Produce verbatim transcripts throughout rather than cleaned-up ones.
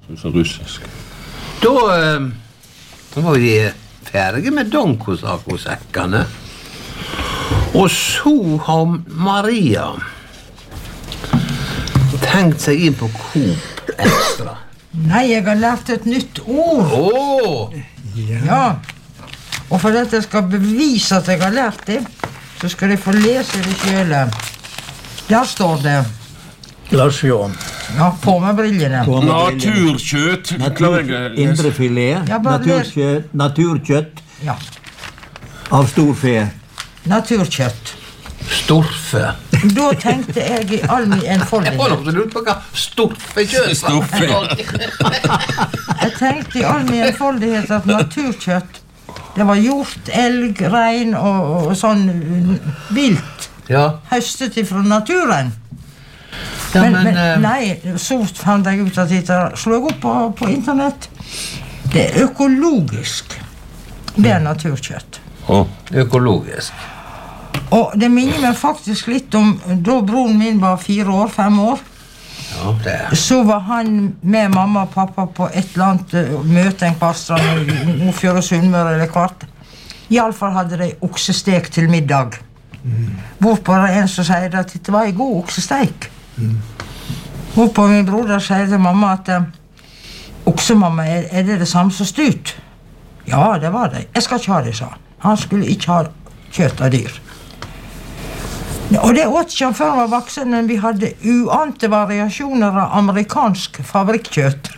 Så russisk. Då, då var vi färdiga med donkosakosäckarna. Och så har Maria tänkt sig in på Coop Extra. Nej, jag har lärt ett nytt ord. Åh! Ja. ja. Och för att jag ska bevisa att jag har lärt det så ska jag få läsa det själv. Där står det. Lars Jan. Ja, på med brillorna. Naturkött. Natur, indre filé. Naturkött. Naturkött. Ja. Av storfe. Naturkött. Storfe. Då tänkte jag i all min enfoldighet. Jag håller på att plocka storfekött. Storfe. Jag tänkte i all min enfoldighet att naturkött, det var hjort, älg, rein och, och sån vilt. Ja. Höstet ifrån naturen. Ja, men, men, men äh... nej, så fann jag ut att jag slog upp på, på internet. Det är ekologisk. Det är naturkött. Oh, ekologisk. Och det minner mig faktiskt lite om då bror min var fyra år, fem år. Ja, det. Så var han med mamma och pappa på ett land möte en kvarstrand i Nordfjord och Sunnmøre eller kvart. I alla fall hade de oxestek till middag. Mm. Hvorpå det en som säger att det var en god oxestek. Mm. Hvorpå min bror där säger till mamma att eh, oxemamma, är, är det det samme som stut? Ja, det var det. Jag ska inte ha det, sa han. Han skulle inte ha kött av dyr. Och det åt inte han før han var voksen, men vi hade uante variationer av amerikansk fabrikskjøtt.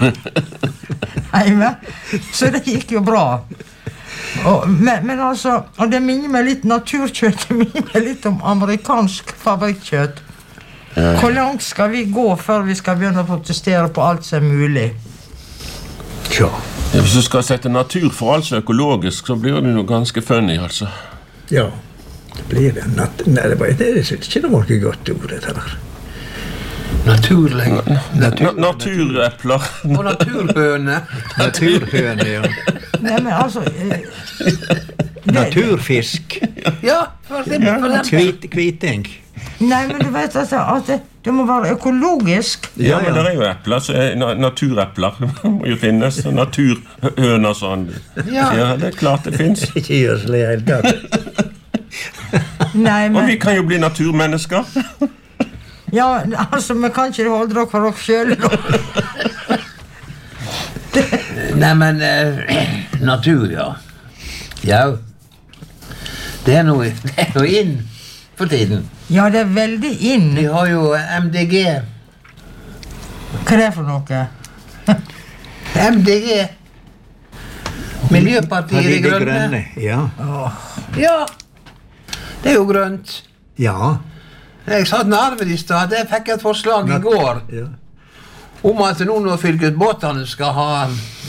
Så det gick ju bra. Och, men, men alltså, och det minner mig lite naturkött, det minner mig lite om amerikansk fabrikskjøtt. Hur långt ska vi gå för vi ska börja protestera på allt som är möjligt? Ja. Hvis du skal sette natur for alt som er økologisk, så blir det jo ganske funny, altså. Ja, det blir det. Nat- Nei, det, var, det er ikke det var ikke godt ord, det her. Naturlig. Natur, naturepler. Og naturhøne. Naturhøne, ja. Nej, men alltså... Eh, Naturfisk. Ja, for det, for det. Kvit, kviting. Nej, men du vet att, att det, det må vara ekologisk. Ja, ja, men det er jo epler, så er na- naturepler må jo finnes, naturhøner sånn. Ja. Ja, det er klart det finnes. Ikke gjør så helt tatt. Nej, Og vi men... kan jo bli naturmennesker. Ja, alltså, man kan inte hålla dere för oss själva. Nej, men eh, natur, ja. Ja. Det är nog, det är nog in för tiden. Ja, det är väldigt in. Vi har ju M D G. Vad är det för något? M D G. Miljöpartiet Det de er grønne. grønne, ja. Ja, det er jo grønt. Ja. Jeg satt med Arvid i stad, jeg fikk et forslag i går Ja. om at nå når fylkesbåtene skal ha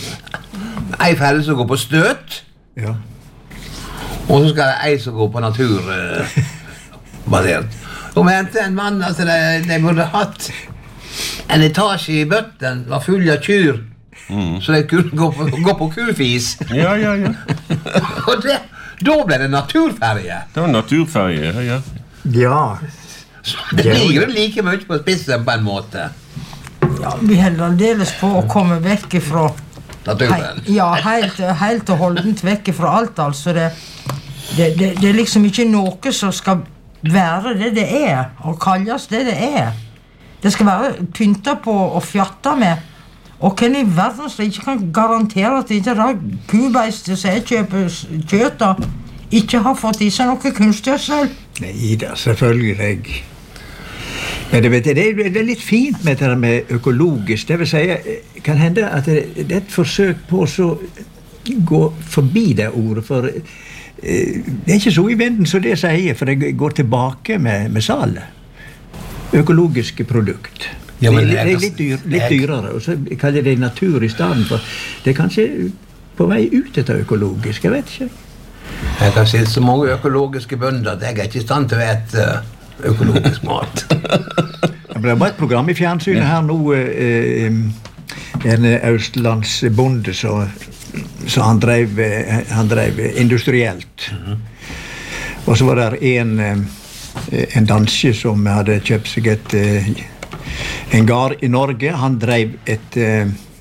ei ferdig som går på støt, Ja. og så skal det ei som går på naturbasert. Og mente en mann at de, de burde hatt en etasje i bøtten var full av kyr, mm. så de kunne gå på, gå på kufis. Ja, ja, ja. Og det, da ble det naturferie. Det var naturferie, ja, ja. Ja. Det ligger like mye på spissen på en måte. Ja, vi holder aldeles på å komme vekk ifra... Naturen. He, ja, helt, helt og holdent vekk ifra alt, altså. Det, det, det, det er liksom ikke noe som skal være det det er, og kalles det det er. Det skal være pynta på og fjatta med. Og hvem i verden som ikke kan garantere at ikke det kubeistet som jeg kjøper kjøta ikke har fått i seg noe kunstgjødsel? Nei da, selvfølgelig. Men det, vet jeg, det, er, det er litt fint med det med økologisk. Det vil si, kan hende at det, det er et forsøk på å gå forbi det ordet, for eh, det er ikke så i vinden som det sier, for det går tilbake med, med salet. Økologiske produkt. Ja, men det, det jeg- er litt, dyr, litt jeg- dyrere, og så kaller det natur i stedet for. Det er kanskje på vei ut etter økologisk, jeg vet ikke. Jeg har sett så mange økologiske bønder at jeg er ikke i stand til å ete økologisk mat. Det var et program i fjernsynet her nå, eh, en østlandsbonde, så, så han drev, han drev industrielt. Mm-hmm. Og så var det en, en danske som hadde kjøpt seg et, en gard i Norge. Han drev et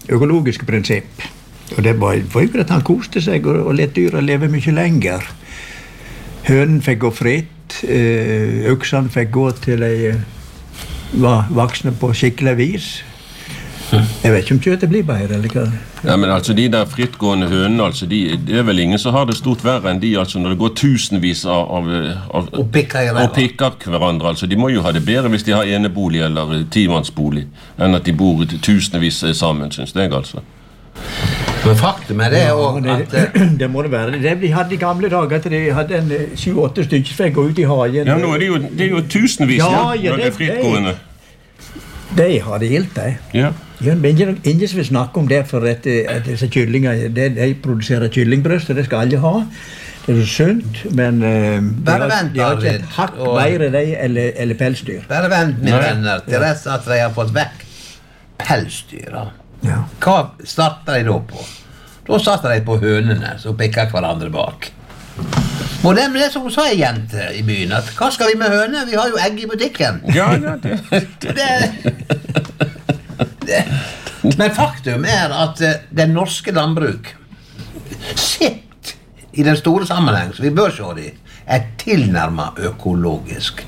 økologiske prinsipp. Og det var, var jo at han koste seg og, og let dyra leve mye lenger. Hønen fikk gå fritt, øksene fikk gå til de var voksne på skikkelig vis. Jeg vet ikke om kjøttet blir bedre, eller hva? Ja, men altså, de der frittgående hønene, altså, de, det er vel ingen som har det stort verre enn de, altså, når det går tusenvis av, av, av Og pikker i ræva. og pikker hverandre, altså. De må jo ha det bedre hvis de har enebolig eller timannsbolig, enn at de bor tusenvis sammen, synes jeg, altså. Men faktum er det også Ja, at... det, det må det være. Det de hadde i gamle dager, at de hadde en sju-åtte stykker som fikk gå ut i hagen. Ja, nå er det jo, det er jo tusenvis, Ja, ja, ja, når det er det- frittgående. De har det gildt, de. Ja. Ja, men ingen, ingen som vil snakke om det, for at, at disse kyllinger, de, de produserer kyllingbrøst, og det skal alle ha. Det er så sunt, men uh, de, Bare har, vent, de har ikke Arvid, et hakk og- bedre de eller, eller pelsdyr. Bare vent, mine Nei. venner, til rest at de har fått vekk pelsdyra. Ja. Hva starter de da på? Da starter de på hønene som pikker hverandre bak. Og det er det som sa en jente i byen, at hva skal vi med høne? Vi har jo egg i butikken. Ja, ja, det, det. Det, det. Men faktum er at eh, den norske landbruk sitt i den store sammenheng, så vi bør se det, er tilnærmet økologisk.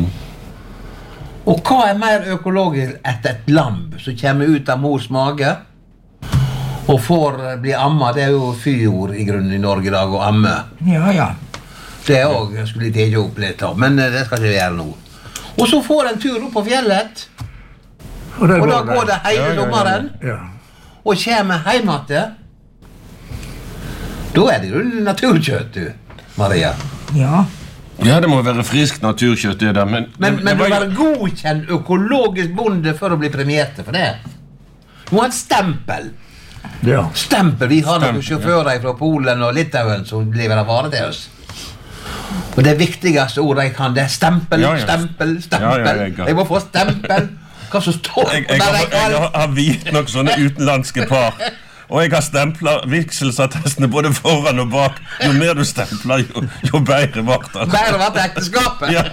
Og hva er mer økologisk etter et lamb som kommer ut av mors mage og får eh, bli amma? Det er jo fyord i grunnen i Norge i dag, å amme. Ja, ja. Det er også, jeg skulle ikke opp litt av, men eh, det skal ikke gjøre nå. Og så får en tur opp på fjellet, Og, der og da går går det hele Ja, ja, ja, ja. sommeren, Ja. og kommer hjem igjen. Da er det jo naturkjøtt, du, Maria. Ja. Ja, det må være frisk naturkjøtt, det der, men... Men, det- men det du var må jo- være godkjent økologisk bonde for å bli premierte for det. Du må ha et stempel. Ja. Stempel. Vi har noen Stempel, sjåfører fra Polen og Litauen som leverer varer til oss. Og det viktigste ordet jeg kan, det er stempel, Ja, ja. stempel, Ja, stempel. ja, jeg kan. Jeg må få stempel. Hva som står Jeg, på jeg, der har, jeg jeg kan. har, har vidt nok sånne utenlandske par, og jeg har stemplet vigselsattestene både foran og bak. Jo mer du stempler, jo, jo bedre vart det. Bare vært ekteskapet. Ja.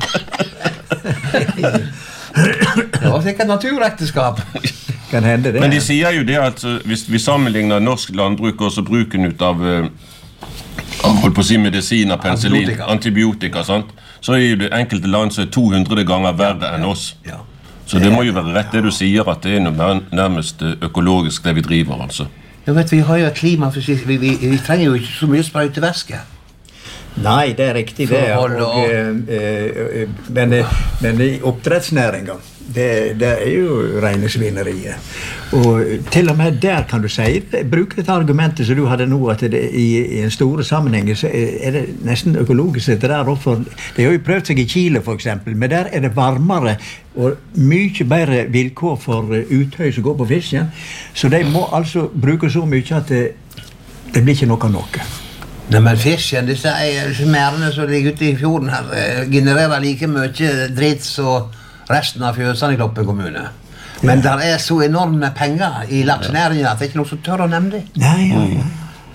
Det var sikkert naturekteskap. Kan hende det. Men de sier jo det at uh, hvis vi sammenligner norsk landbruk og så bruken ut av uh, holdt på å si medisiner, penicillin, Antibiotika. antibiotika, sant? Så er jo det enkelte land som er to hundre ganger verre enn oss. Ja. Så det må jo være rett det du sier, at det er noe nær- nærmest uh, økologisk det vi driver, altså. Jeg vet, vi har jo et klima, for vi, vi, vi trenger jo ikke så mye sprøytevæske. Nei, det er riktig det. For å holde Og, eh, eh, men, eh, men i oppdrettsnæringa, det, det er jo rene svineriet. Og til og med der kan du si, bruke dette argumentet som du hadde nå, at det, i, i en store sammenheng så er det nesten økologisk dette der. For, de har jo prøvd seg i Chile for eksempel, men der er det varmere og mye bedre vilkår for eh, uthøy som går på fisken. Så de må altså bruke så mye at det, det blir ikke noe av noe. Nei, men fisken, disse, eier- disse merdene som ligger ute i fjorden her, eh, genererer like mye dritt som resten av fjøsene i Kloppen kommune. Men der er så enorme penger i laksenæringen at det er ikke noe som tør å nevne det. Nei, ja, ja.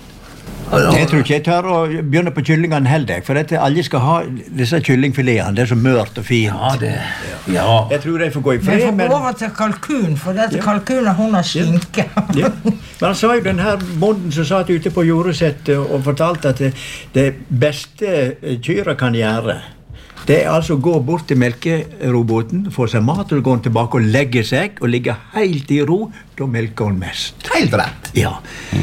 Og- Jeg tror ikke jeg tør å begynne på kyllingene heller, for at alle skal ha disse kyllingfiletene. Det er så mørt og fint. Ja, det... Ja. Jeg tror de får gå i Vi fred, får men... gå over til kalkun, for dette kalkunen hun har skinke. Ja. Men han sa jo den her bonden som satt ute på jordesettet og fortalte at det, det beste kyra kan gjøre, det er altså å gå bort til melkeroboten, få seg mat, og gå tilbake og legge seg, og ligge helt i ro, da melker hun mest. Helt rett. Ja.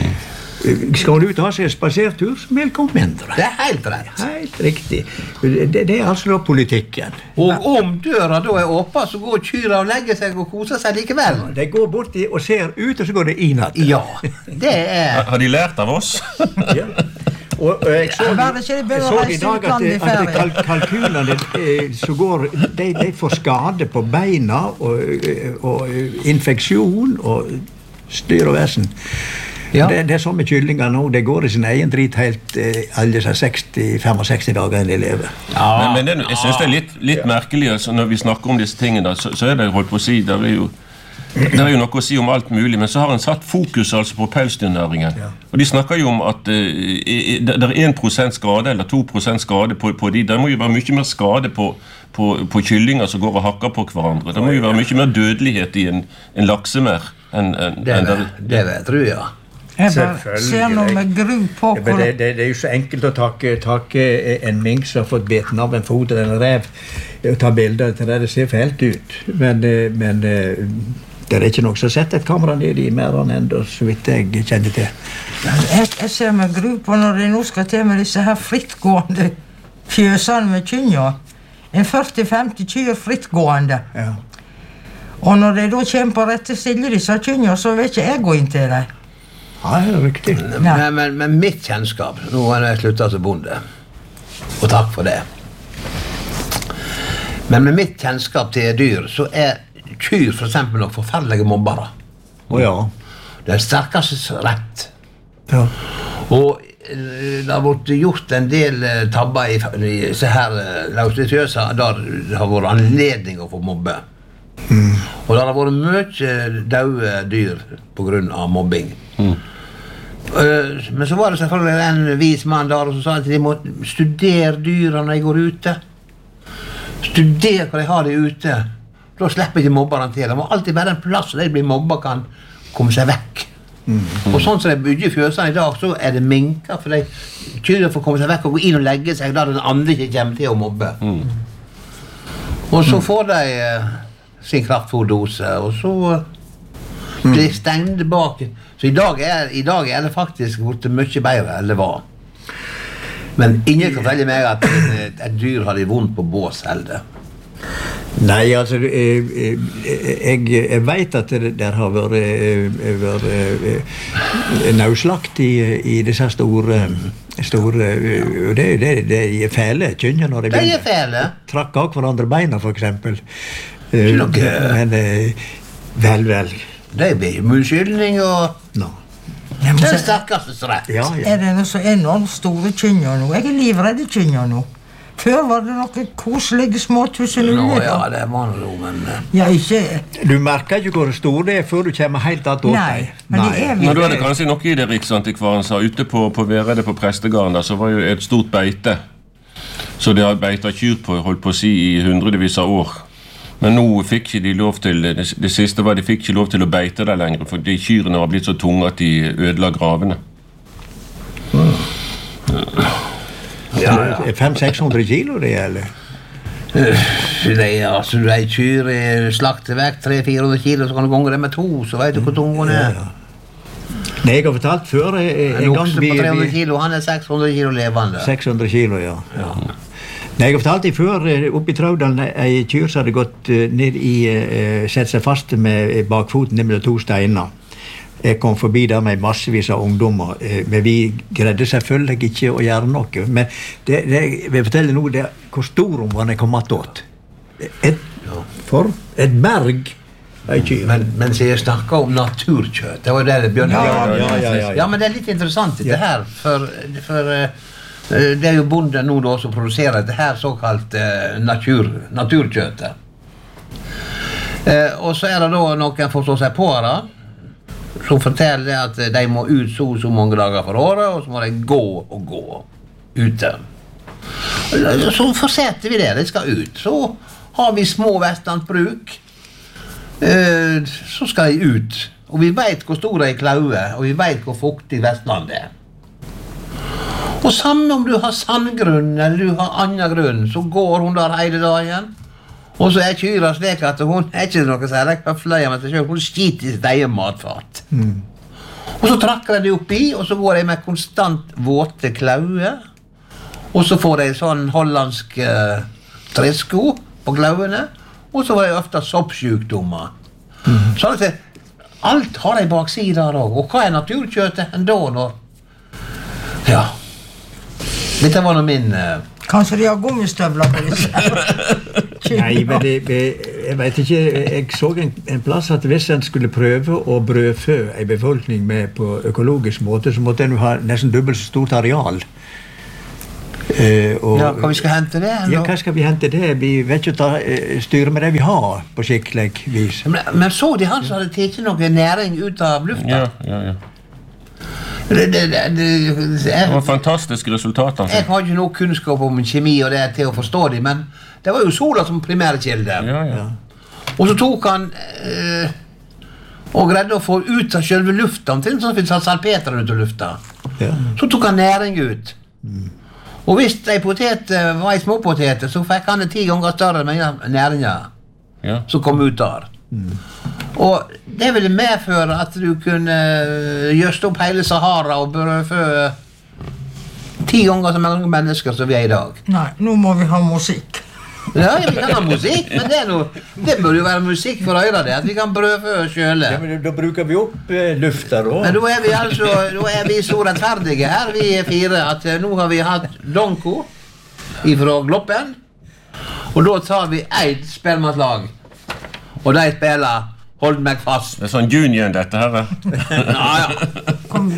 Skal hun ut og ha seg en spasertur, så melker hun mindre. Det er helt rett. Helt riktig. Det, det er altså da politikken. Og om døra da er åpen, så går kyra og legger seg og koser seg likevel. De går borti og ser ut, og så går det innad. Ja, det er... Har de lært av oss? Ja. Og, og jeg så, Ja, bare ikke de jeg begynner å så reise i dag at, utlandet i at ferie. kal kalkunene eh, som går, de, de får skade på beina og, og infeksjon og styr og vesen. Ja. Det, det er sånn med kyllinger nå. Det går i sin egen drit helt eh, alle disse seksti sekstifem dager de lever. Men, men det, jeg synes det er litt, litt merkelig, altså, når vi snakker om disse tingene, så, så er det holdt på å si, det er jo det er jo noe å si om alt mulig, men så har en satt fokus altså på pelsdyrnæringen. Ja. Og de snakker jo om at uh, det er en prosent skade eller to prosent skade på, på de. Det må jo være mye mer skade på, på, på kyllinger som går og hakker på hverandre. Det må jo være mye mer dødelighet i en, en laksemær enn en, Det, en det, det vet du, ja. Jeg bare ser noe med gru på Ja, men det, det, det er jo så enkelt å takke, takke en mink som har fått beten av en fot eller en rev og ta bilder til det. Det ser fælt ut. Men, eh, men eh, det er ikke noe som setter et kamera ned i merdene enda, så vidt jeg kjenner til. Jeg, jeg ser med gru på når de nå skal til med disse her frittgående fjøsene med kynja. En førti femti kyr frittgående. Ja. Og når de da kommer på rette stille disse kynja, så vil ikke jeg gå inn til dem. Ja, det er riktig. Men, men, men mitt kjennskap, nå har jeg sluttet som bonde, og takk for det. Men med mitt kjennskap til dyr, så er kyr for eksempel noen forferdelige mobbere. Å ja. Det er sterkestes rett. Ja. Og eh, det har vært gjort en del eh, tabber i, i så her eh, lauslitøser, der det har vært anledning å få mobbe. Mm. Og det har vært mye døde dyr på grunn av mobbing. Mm. Uh, men så var det selvfølgelig en vis mann der som sa at de må studere dyra når de går ute. Studere hva de har de ute. Da slipper ikke mobberne til. Det må alltid være en plass der de blir mobba kan komme seg vekk. Mm. Og sånn som de bygger fjøsene i dag, så er det minker, for de kyrer for å komme seg vekk og gå inn og legge seg der den andre ikke kommer til å mobbe. Mm. Og så får de uh, sin kraftfôrdose, og så uh, blir de stengt bak. Så i dag, er, i dag er det faktisk blitt mye bedre enn det var. Men ingen kan fortelle meg at et, et dyr har det vondt på bås heller. Nei, altså, jeg, jeg, jeg vet at det der har vært, vært nauslagt i, i disse store, store og det, det, det er fæle kynner når de Det er fæle. Trakk av hverandre beina, for eksempel. Ikke noe... Men vel, vel. Det blir munnskyldning og No. Ja, men det er så- sterkestes rett. Ja, ja. Er det noe så enormt store kynja nå? Jeg er livredd kynja nå. Før var det noen koselige små Nå, tussenuller. ja, det var noe, men... eh, Ja, ikke... Du merker ikke hvor stor det er før du kommer helt attåt Nei, deg. men det er Men da er det kanskje noe i det Riksantikvaren sa. Ute på, på Vereide på Prestegarden der, så var jo et stort beite. Så de har beita kyr på, holdt på å si, i hundredevis av år. Men nå fikk ikke de lov til, det, det siste var de fikk ikke lov til å beite der lenger, for de kyrene var blitt så tunge at de ødela gravene. Ja, ja. fem-seks hundre kilo det, eller? Nei, altså, de kyr er slaktet vekk tre til fire hundre kilo, så kan du gange det med to, så vet du hvor tung hun er. Nei, jeg har fortalt før eh, En en gang okse vi... på tre hundre vi kilo, han er seks hundre kilo levende. seks hundre kilo, ja. ja. Nei, jeg har fortalt i før, eh, oppe i Traudalen, ei kyr som hadde gått eh, ned i, eh, sett seg fast med eh, bakfoten ned med to steiner. Jeg kom forbi der med massevis av ungdommer, eh, men vi greide selvfølgelig ikke å gjøre noe. Men det, det jeg vil fortelle nå, det er hvor stor hun var når jeg kom attåt. Et, for et berg av ei kyr. Men, men så jeg snakket om naturkjøtt, det var det det begynte. Ja, ja, ja, ja, ja. Ja, men det er litt interessant dette Ja. her, for, for eh, det er jo bonden nå da som produserer dette her såkalt eh, natur, naturkjøttet. Eh, og så er det da noen forstår seg på det, som forteller at de må ut så så mange dager for året, og så må de gå og gå ute. Så fortsetter vi det, de skal ut. Så har vi små vestlandsbruk, eh, så skal de ut. Og vi vet hvor stor de klauer, og vi vet hvor fuktig Vestlandet er. Og samme om du har sandgrunn eller du har annen grunn, så går hun der hele dagen. Og så er kyra slik at hun er ikke noe særlig høflig med seg selv, hun skiter i sitt eget matfat. Mm. Og så trakker de oppi, og så går de med konstant våte klauer. Og så får de sånn hollandsk uh, tresko på klauene, og så får de ofte soppsjukdommer. Mm. Så det, alt har de baksider også. Og hva er naturkjøttet enda når? Ja. Dette var nå min... Uh, Kanskje de har gummistøvler på disse. Nei, men det, det, jeg vet ikke, jeg så en, en plass at hvis en skulle prøve å brødfø en befolkning med på økologisk måte, så måtte en jo ha nesten dobbelt så stort areal. Eh, og, ja, hva vi skal hente det? Ja, hva skal vi hente det? Vi vet ikke ta, eh, styre med det vi har på skikkelig vis. Men, men så de han som hadde tatt noe næring ut av lufta? Ja, ja, ja. Det, det, det, det, Det jeg, var fantastiske resultater. jeg har ikke noe kunnskap om kjemi og det til å forstå det, men det var jo sola som primærkilde. Ja, ja. Og så tok han eh, og greide å få ut av selve lufta, omtrent sånn at vi satt salpeter ut av lufta. Ja. Så tok han næring ut. Mm. Og hvis ei potet var ei småpotet, så fikk han det ti ganger større mengde næringer Ja. som kom ut der. Mm. Og det ville medføre at du kunne gjørste opp hele Sahara og brødfø ti ganger så mange mennesker som vi er i dag. Nei, nå må vi ha musikk. Ja, vi kan ha musikk, men det, er noe, det bør jo være musikk for øyre det, at vi kan brødfø sjøle. Ja, men da bruker vi opp eh, lufta da. Men da er vi altså, da er vi så rettferdige her, vi er fire, at eh, nå har vi hatt Donko ifra Gloppen, og da tar vi ett spelmannslag, og de spiller Hold meg fast. Det er sånn union dette her. Ja, ja. Kom